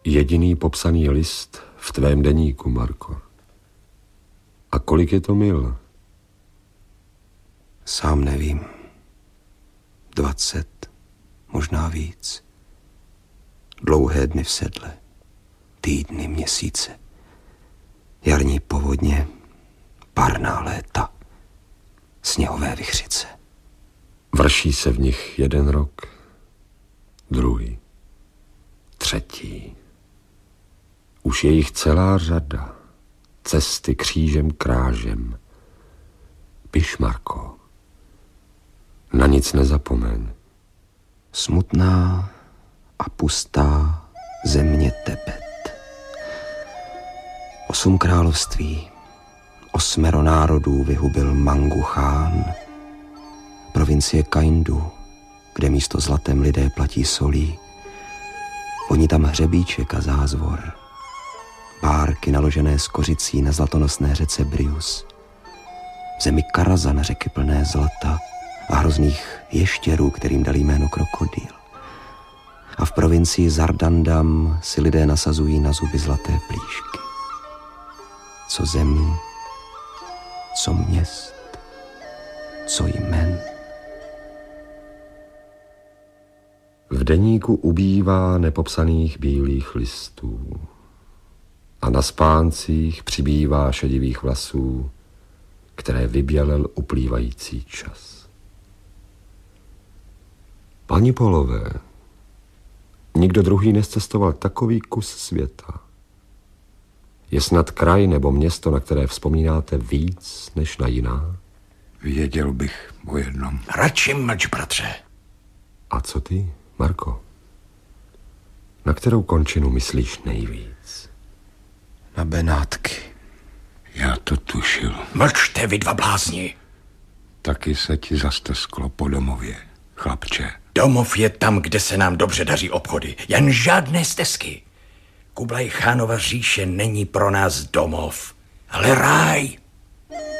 Jediný popsaný list v tvém deníku, Marko. A kolik je to mil? Sám nevím. 20, možná víc. Dlouhé dny v sedle, týdny, měsíce. Jarní povodně, parná léta, sněhové vichřice. Vrší se v nich jeden rok, druhý, třetí. Už je jich celá řada, cesty křížem krážem. Piš, Marko, na nic nezapomeň. Smutná a pustá země Tebet. 8 království, 8 národů vyhubil Mangu Chán. Provincie Kaindu, kde místo zlatem lidé platí solí. Oni tam hřebíček a zázvor. Bárky naložené z kořicí na zlatonosné řece Brius. V zemi Karazan řeky plné zlata a hrozných ještěrů, kterým dali jméno krokodýl. A v provincii Zardandam si lidé nasazují na zuby zlaté plíšky. Co zemí, co měst, co jmen. V deníku ubývá nepopsaných bílých listů a na spáncích přibývá šedivých vlasů, které vybělil uplývající čas. Paní Polové, nikdo druhý nescestoval takový kus světa. Je snad kraj nebo město, na které vzpomínáte víc než na jiná? Věděl bych o jednom. Radši mlč, bratře. A co ty, Marko? Na kterou končinu myslíš nejvíc? Na Benátky. Já to tušil. Mlčte, vy dva blázni. Taky se ti zastesklo po domově, chlapče. Domov je tam, kde se nám dobře daří obchody. Jen žádné stezky. Kublaj Chánova říše není pro nás domov, ale ráj.